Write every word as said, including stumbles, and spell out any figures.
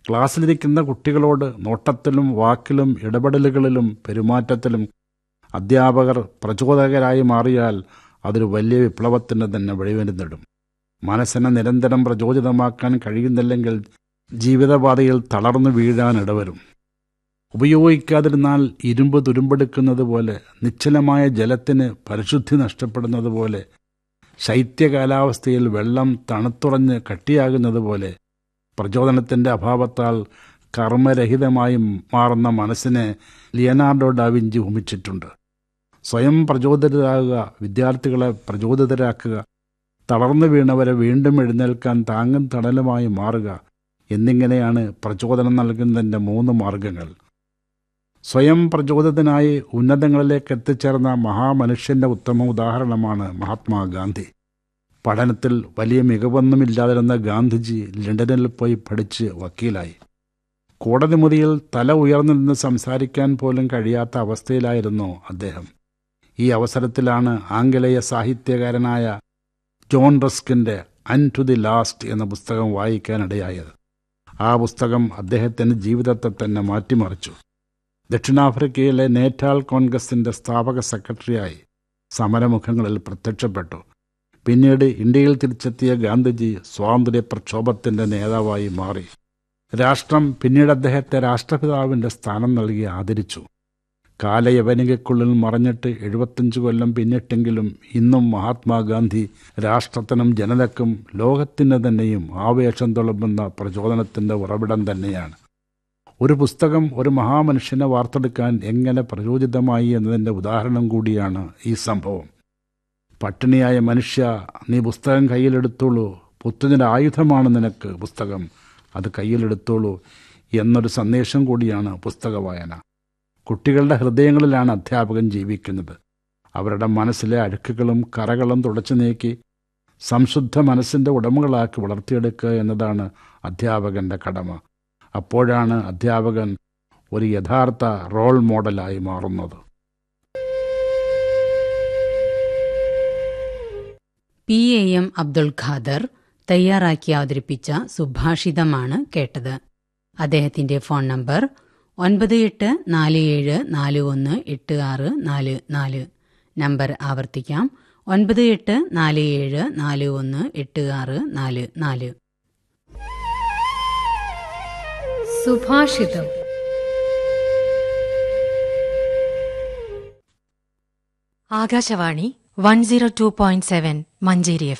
ക്ലാസ്സിലിരിക്കുന്ന കുട്ടികളോട് നോട്ടത്തിലും വാക്കിലും ഇടപെടലുകളിലും പെരുമാറ്റത്തിലും അധ്യാപകർ പ്രചോദകരായി മാറിയാൽ അതൊരു വലിയ വിപ്ലവത്തിന് തന്നെ വഴിവരുന്നിടും. മനസ്സിനെ നിരന്തരം പ്രചോദിതമാക്കാൻ കഴിയുന്നില്ലെങ്കിൽ ജീവിതപാതയിൽ തളർന്നു വീഴാൻ ഇടവരും. ഉപയോഗിക്കാതിരുന്നാൽ ഇരുമ്പ് തുരുമ്പെടുക്കുന്നത് പോലെ, നിശ്ചലമായ ജലത്തിന് പരിശുദ്ധി നഷ്ടപ്പെടുന്നത് പോലെ, ശൈത്യ കാലാവസ്ഥയിൽ വെള്ളം തണുത്തുറഞ്ഞ് കട്ടിയാകുന്നത് പോലെ, പ്രചോദനത്തിൻ്റെ അഭാവത്താൽ കർമ്മരഹിതമായി മാറുന്ന മനസ്സിനെ ലിയനാർഡോ ഡാവിഞ്ചി ഉപമിച്ചിട്ടുണ്ട്. സ്വയം പ്രചോദിതരാകുക, വിദ്യാർത്ഥികളെ പ്രചോദിതരാക്കുക, തളർന്നു വീണവരെ വീണ്ടും എഴുന്നേൽക്കാൻ താങ്ങും തണലുമായി മാറുക എന്നിങ്ങനെയാണ് പ്രചോദനം നൽകുന്നതിൻ്റെ മൂന്ന് മാർഗങ്ങൾ. സ്വയം പ്രചോദിതനായി ഉന്നതങ്ങളിലേക്ക് എത്തിച്ചേർന്ന മഹാമനുഷ്യൻ്റെ ഉത്തമ ഉദാഹരണമാണ് മഹാത്മാഗാന്ധി. പഠനത്തിൽ വലിയ മികവൊന്നുമില്ലാതിരുന്ന ഗാന്ധിജി ലണ്ടനിൽ പോയി പഠിച്ച് വക്കീലായി. കോടതി മുറിയിൽ തല ഉയർന്നു നിന്ന് സംസാരിക്കാൻ പോലും കഴിയാത്ത അവസ്ഥയിലായിരുന്നു അദ്ദേഹം. ഈ അവസരത്തിലാണ് ആംഗലേയ സാഹിത്യകാരനായ ജോൺ റസ്കിൻ്റെ അൻ ടു ദി ലാസ്റ്റ് എന്ന പുസ്തകം വായിക്കാനിടയായത്. ആ പുസ്തകം അദ്ദേഹത്തിൻ്റെ ജീവിതത്തെ തന്നെ മാറ്റിമറിച്ചു. ദക്ഷിണാഫ്രിക്കയിലെ നേറ്റാൽ കോൺഗ്രസിൻ്റെ സ്ഥാപക സെക്രട്ടറിയായി സമരമുഖങ്ങളിൽ പ്രത്യക്ഷപ്പെട്ടു. പിന്നീട് ഇന്ത്യയിൽ തിരിച്ചെത്തിയ ഗാന്ധിജി സ്വാതന്ത്ര്യ പ്രക്ഷോഭത്തിൻ്റെ നേതാവായി മാറി. രാഷ്ട്രം പിന്നീട് അദ്ദേഹത്തെ രാഷ്ട്രപിതാവിൻ്റെ സ്ഥാനം നൽകി ആദരിച്ചു. കാലയവനികയ്ക്കുള്ളിൽ മറഞ്ഞിട്ട് എഴുപത്തഞ്ച് കൊല്ലം പിന്നിട്ടെങ്കിലും ഇന്നും മഹാത്മാഗാന്ധി രാഷ്ട്രത്തിനും ജനതയ്ക്കും ലോകത്തിന് തന്നെയും ആവേശം തുളുമ്പുന്ന പ്രചോദനത്തിൻ്റെ ഉറവിടം തന്നെയാണ്. ഒരു പുസ്തകം ഒരു മഹാമനുഷ്യനെ വാർത്തെടുക്കാൻ എങ്ങനെ പ്രചോദിതമായി എന്നതിൻ്റെ ഉദാഹരണം കൂടിയാണ് ഈ സംഭവം. പട്ടിണിയായ മനുഷ്യ, നീ പുസ്തകം കയ്യിലെടുത്തോളൂ, പുത്തനൊരു ആയുധമാണ് നിനക്ക് പുസ്തകം, അത് കയ്യിലെടുത്തോളൂ എന്നൊരു സന്ദേശം കൂടിയാണ് പുസ്തക വായന. കുട്ടികളുടെ ഹൃദയങ്ങളിലാണ് അധ്യാപകൻ ജീവിക്കുന്നത്. അവരുടെ മനസ്സിലെ അഴുക്കുകളും കറകളും തുടച്ചു നീക്കി സംശുദ്ധ മനസ്സിൻ്റെ ഉടമകളാക്കി വളർത്തിയെടുക്കുക എന്നതാണ് അധ്യാപകൻ്റെ കടമ. അപ്പോഴാണ് അധ്യാപകൻ ഒരു യഥാർത്ഥ റോൾ മോഡലായി മാറുന്നത്. P A M Abdul Khader തയ്യാറാക്കി അവതരിപ്പിച്ച സുഭാഷിതമാണ് കേട്ടത്. അദ്ദേഹത്തിന്റെ ഫോൺ നമ്പർ ഒൻപത് എട്ട് നാല് ഏഴ് നാല് ഒന്ന് എട്ട് ആറ് നാല് നാല്. നമ്പർ ആവർത്തിക്കാം, ഒൻപത് എട്ട് നാല് ഏഴ് നാല് ഒന്ന് എട്ട് ആറ് നാല് നാല്. സുഭാഷിതം. Akashvani one zero two point seven Manjeri F